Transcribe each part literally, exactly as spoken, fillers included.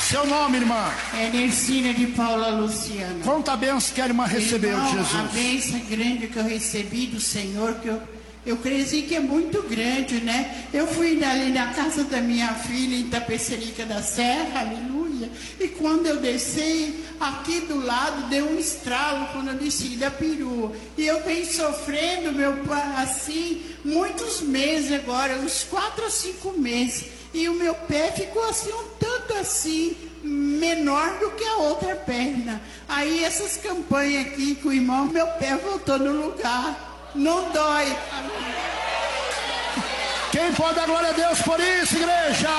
Seu nome, irmã? É Nercina de Paula Luciana. Quanta bênção que a irmã recebeu, Irmão, Jesus. A bênção grande que eu recebi do Senhor, que eu, eu cresci que é muito grande, né? Eu fui ali na casa da minha filha, em Tapecerica da Serra, aleluia. E quando eu desci, aqui do lado, deu um estralo quando eu desci da perua. E eu venho sofrendo, meu pai, assim, muitos meses agora, uns quatro a cinco meses. E o meu pé ficou assim, um tanto assim, menor do que a outra perna. Aí essas campanhas aqui com o irmão, meu pé voltou no lugar. Não dói. Quem pode dar glória a Deus por isso, igreja?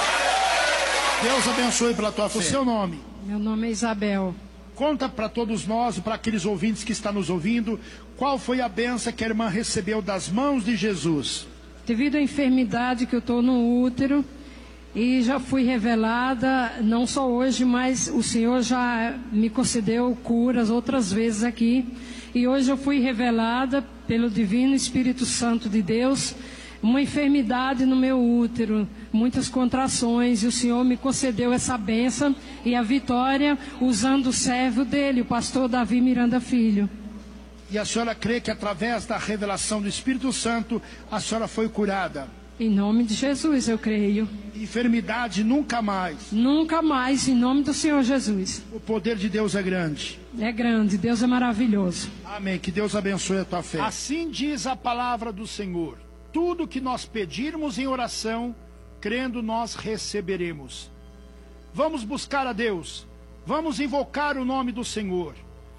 Deus abençoe pela tua fé. O seu nome? Meu nome é Isabel. Conta para todos nós, para aqueles ouvintes que estão nos ouvindo, qual foi a bênção que a irmã recebeu das mãos de Jesus? Devido à enfermidade que eu estou no útero, e já fui revelada, não só hoje, mas o Senhor já me concedeu curas outras vezes aqui. E hoje eu fui revelada pelo Divino Espírito Santo de Deus, uma enfermidade no meu útero, muitas contrações, e o Senhor me concedeu essa bênção e a vitória usando o servo dele, o pastor Davi Miranda Filho. E a senhora crê que através da revelação do Espírito Santo, a senhora foi curada? Em nome de Jesus, eu creio. Enfermidade nunca mais. Nunca mais, em nome do Senhor Jesus. O poder de Deus é grande. É grande, Deus é maravilhoso. Amém, que Deus abençoe a tua fé. Assim diz a palavra do Senhor. Tudo que nós pedirmos em oração, crendo nós receberemos. Vamos buscar a Deus. Vamos invocar o nome do Senhor.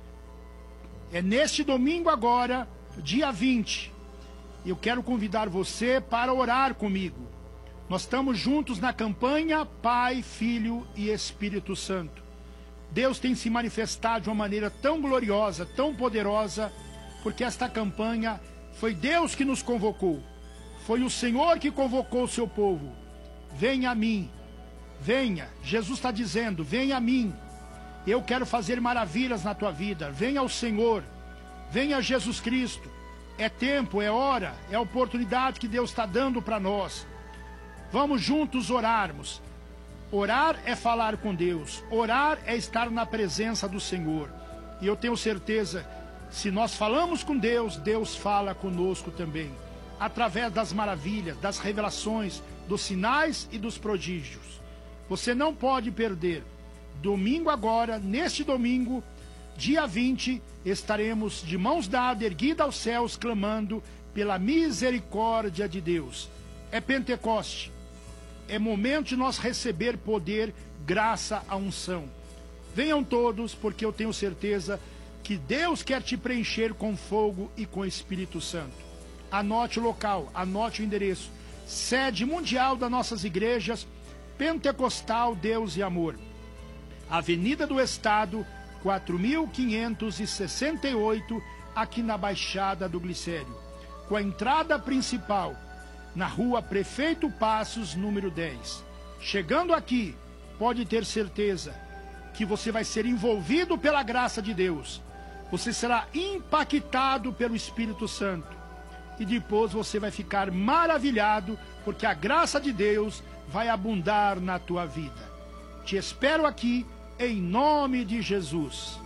É neste domingo agora, dia vinte. Eu quero convidar você para orar comigo. Nós estamos juntos na campanha Pai, Filho e Espírito Santo. Deus tem se manifestado de uma maneira tão gloriosa, tão poderosa, porque esta campanha foi Deus que nos convocou. Foi o Senhor que convocou o seu povo. Venha a mim, venha. Jesus está dizendo, venha a mim. Eu quero fazer maravilhas na tua vida. Venha ao Senhor, venha a Jesus Cristo. É tempo, é hora, é a oportunidade que Deus está dando para nós. Vamos juntos orarmos. Orar é falar com Deus. Orar é estar na presença do Senhor. E eu tenho certeza, se nós falamos com Deus, Deus fala conosco também. Através das maravilhas, das revelações, dos sinais e dos prodígios. Você não pode perder. Domingo agora, neste domingo, dia vinte, estaremos de mãos dadas, erguidas aos céus, clamando pela misericórdia de Deus. É Pentecoste. É momento de nós receber poder, graça, a unção. Venham todos, porque eu tenho certeza que Deus quer te preencher com fogo e com Espírito Santo. Anote o local, anote o endereço. Sede mundial das nossas igrejas, Pentecostal, Deus e Amor. Avenida do Estado, quatro mil quinhentos e sessenta e oito, aqui na Baixada do Glicério. Com a entrada principal, na rua Prefeito Passos, número dez. Chegando aqui, pode ter certeza que você vai ser envolvido pela graça de Deus. Você será impactado pelo Espírito Santo. E depois você vai ficar maravilhado, porque a graça de Deus vai abundar na tua vida. Te espero aqui, em nome de Jesus.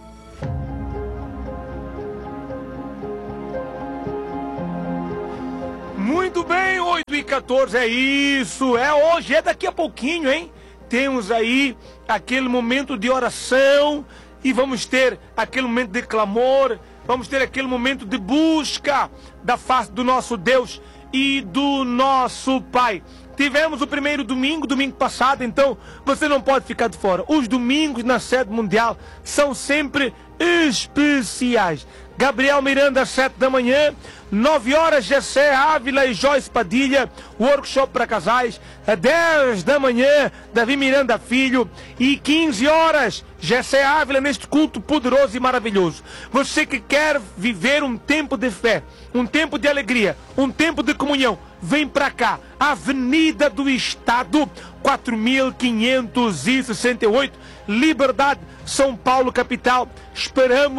Muito bem, oito e quatorze, é isso, é hoje, é daqui a pouquinho, hein? Temos aí aquele momento de oração e vamos ter aquele momento de clamor, vamos ter aquele momento de busca da face do nosso Deus e do nosso Pai. Tivemos o primeiro domingo, domingo passado, então você não pode ficar de fora. Os domingos na sede mundial são sempre especiais. Gabriel Miranda, às sete da manhã, nove horas, Gessé Ávila e Joyce Padilha, workshop para casais, às dez da manhã, Davi Miranda Filho, e quinze horas, Gessé Ávila, neste culto poderoso e maravilhoso. Você que quer viver um tempo de fé, um tempo de alegria, um tempo de comunhão, vem para cá, Avenida do Estado, quatro mil quinhentos e sessenta e oito, Liberdade, São Paulo, capital. Esperamos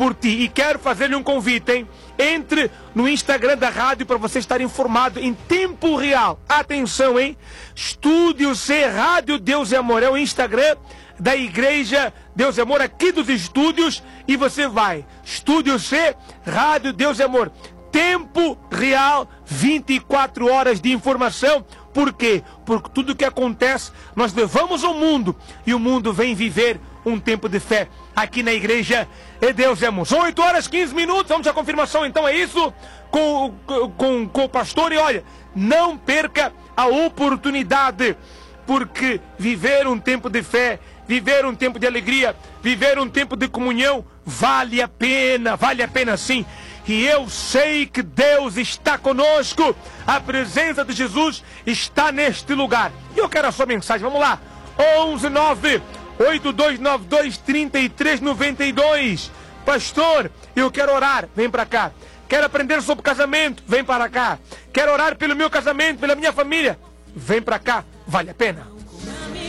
por ti. E quero fazer-lhe um convite, hein? Entre no Instagram da rádio para você estar informado em tempo real. Atenção, hein? Estúdio C Rádio Deus é Amor. É o Instagram da Igreja Deus é Amor aqui dos estúdios. E você vai. Estúdio C Rádio Deus é Amor. Tempo real, vinte e quatro horas de informação. Por quê? Porque tudo que acontece, nós levamos ao mundo. E o mundo vem viver um tempo de fé aqui na Igreja e Deus é Amor. São oito horas, quinze minutos. Vamos à confirmação, então, é isso? Com, com, com o pastor. E olha, não perca a oportunidade. Porque viver um tempo de fé, viver um tempo de alegria, viver um tempo de comunhão, vale a pena, vale a pena sim. E eu sei que Deus está conosco. A presença de Jesus está neste lugar. E eu quero a sua mensagem. Vamos lá. onze nove oito dois nove dois três três nove dois. Pastor, eu quero orar. Vem para cá. Quero aprender sobre casamento. Vem para cá. Quero orar pelo meu casamento, pela minha família. Vem para cá. Vale a pena.